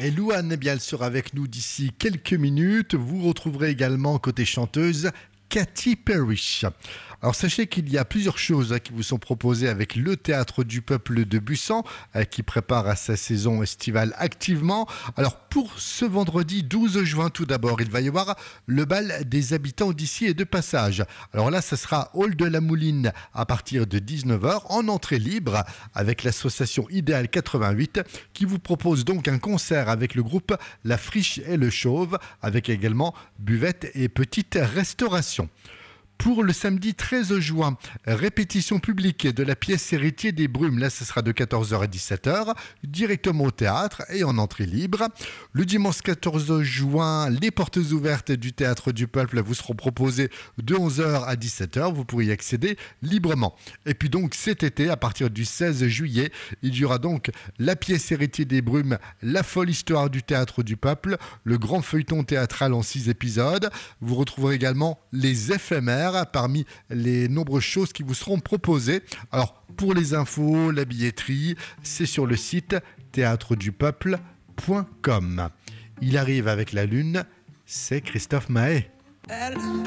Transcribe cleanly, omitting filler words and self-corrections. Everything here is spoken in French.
Et Louane, eh bien, elle sera avec nous d'ici quelques minutes. Vous retrouverez également côté chanteuse Katy Perry. Alors sachez qu'il y a plusieurs choses qui vous sont proposées avec le Théâtre du Peuple de Bussan qui prépare à sa saison estivale activement. Alors pour ce vendredi 12 juin tout d'abord, il va y avoir le bal des habitants d'ici et de passage. Alors là, ça sera Hall de la Mouline à partir de 19h en entrée libre avec l'association Idéal 88 qui vous propose donc un concert avec le groupe La Friche et le Chauve avec également buvette et petite restauration. Pour le samedi 13 juin, répétition publique de la pièce Héritier des Brumes. Là, ce sera de 14h à 17h, directement au théâtre et en entrée libre. Le dimanche 14 juin, les portes ouvertes du Théâtre du Peuple vous seront proposées de 11h à 17h. Vous pourrez y accéder librement. Et puis donc, cet été, à partir du 16 juillet, il y aura donc la pièce Héritier des Brumes, la folle histoire du Théâtre du Peuple, le grand feuilleton théâtral en 6 épisodes. Vous retrouverez également les éphémères parmi les nombreuses choses qui vous seront proposées. Alors, pour les infos, la billetterie, c'est sur le site théâtredupeuple.com. Il arrive avec la lune, c'est Christophe Mahé.